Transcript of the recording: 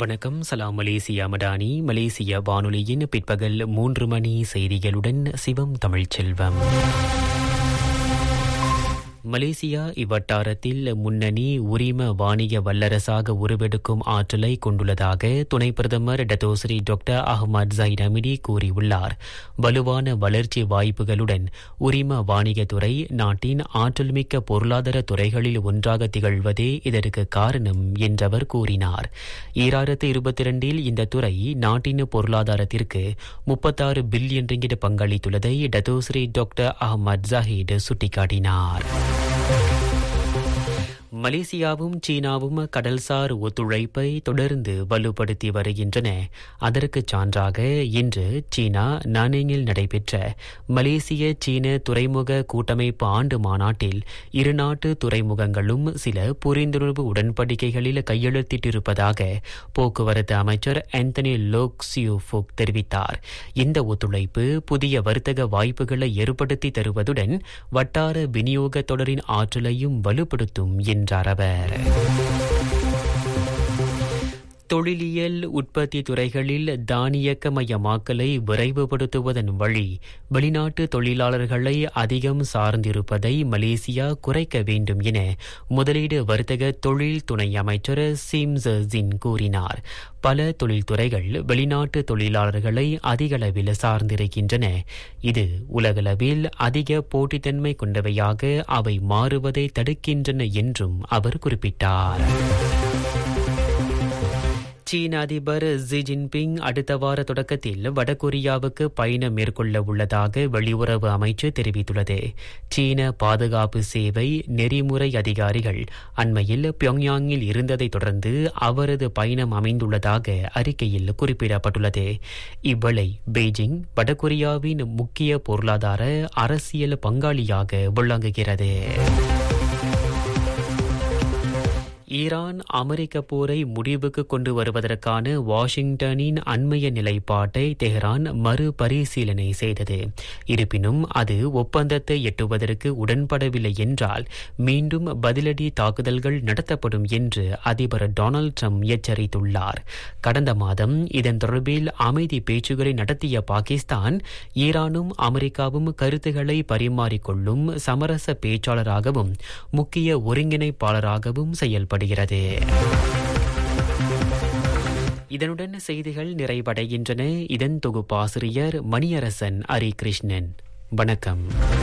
வணக்கம். சலாம் மலேசியா மடானி. மலேசிய வானொலியின் பிற்பகல் 3 மணி செய்திகளுடன் சிவம் தமிழ்ச்செல்வம். மலேசியா இவ்வட்டாரத்தில் முன்னணி உரிம வாணிக வல்லரசாக உருவெடுக்கும் ஆற்றலை கொண்டுள்ளதாக துணை பிரதமர் Datuk Seri doctor Ahmad Zaheer Hamidi கூறியுள்ளார். வலுவான வளர்ச்சி வாய்ப்புகளுடன் உரிம வாணிகத்துறை நாட்டின் ஆற்றல்மிக்க பொருளாதார துறைகளில் ஒன்றாக திகழ்வதே இதற்கு காரணம் என்றவர் கூறினார். 2022 இந்த துறை நாட்டின் பொருளாதாரத்திற்கு 36 billion ringgit பங்களித்துள்ளதை Datuk Seri doctor Ahmad Zaheer சுட்டிக்காட்டினார். மலேசியாவும் சீனாவும் கடல்சார் ஒத்துழைப்பை தொடர்ந்து வலுப்படுத்தி வருகின்றன. அதற்கு சான்றாக இன்று சீனா நானிங்கில் நடைபெற்ற மலேசிய சீன துறைமுக கூட்டமைப்பு ஆண்டு மாநாட்டில் இருநாட்டு துறைமுகங்களும் சில புரிந்துணர்வு உடன்படிக்கைகளில் கையெழுத்திட்டிருப்பதாக போக்குவரத்து அமைச்சர் ஆந்தனி லோக் சியூஃபுக் தெரிவித்தார். இந்த ஒத்துழைப்பு புதிய வர்த்தக வாய்ப்புகளை ஏற்படுத்தி தருவதுடன் வட்டார விநியோக தொடரின் ஆற்றலையும் வலுப்படுத்தும் என்றார் அவர். தொழிலியல் உற்பத்தி துறைகளில் தானியக்கமயமாக்கலை விரைவுபடுத்துவதன் வழி வெளிநாட்டு தொழிலாளர்களை அதிகம் சார்ந்திருப்பதை மலேசியா குறைக்க வேண்டும் என முதலீடு வர்த்தக தொழில் துணை அமைச்சர் சிம்ஸின் கூறினார். பல தொழில்துறைகள் வெளிநாட்டு தொழிலாளர்களை அதிகளவில் சார்ந்திருக்கின்றன. இது உலகளவில் அதிக போட்டித்தன்மை கொண்டவையாக அவை மாறுவதை தடுக்கின்றன என்றும் அவர் குறிப்பிட்டார். சீன அதிபர் ஜி ஜின்பிங் அடுத்த வார தொடக்கத்தில் வடகொரியாவுக்கு பயணம் மேற்கொள்ள உள்ளதாக வெளியுறவு அமைச்சு தெரிவித்துள்ளது. சீன பாதுகாப்பு சேவை நெறிமுறை அதிகாரிகள் அண்மையில் பியோங்யாங்கில் இருந்ததை தொடர்ந்து அவரது பயணம் அமைந்துள்ளதாக அறிக்கையில் குறிப்பிடப்பட்டுள்ளது. இவ்வேளை பெய்ஜிங் வடகொரியாவின் முக்கிய பொருளாதார அரசியல் பங்காளியாக விளங்குகிறது. ஈரான் அமெரிக்க போரை முடிவுக்கு கொண்டு வருவதற்கான வாஷிங்டனின் அண்மைய நிலைப்பாட்டை தெஹ்ரான் மறுபரிசீலனை செய்தது. இருப்பினும் அது ஒப்பந்தத்தை எட்டுவதற்கு உடன்படவில்லை என்றால் மீண்டும் பதிலடி தாக்குதல்கள் நடத்தப்படும் என்று அதிபர் டொனால்ட் ட்ரம்ப் எச்சரித்துள்ளார். கடந்த மாதம் இதன் தொடர்பில் அமைதி பேச்சுக்களை நடத்திய பாகிஸ்தான் ஈரானும் அமெரிக்காவும் கருத்துக்களை பரிமாறிக்கொள்ளும் சமரச பேச்சாளராகவும் முக்கிய ஒருங்கிணைப்பாளராகவும் செயல்படுகிறது. இதனுடன் செய்திகள் நிறைவடைகின்றன. இதன் தொகுப்பாசிரியர் மணியரசன் ஹரிகிருஷ்ணன். வணக்கம்.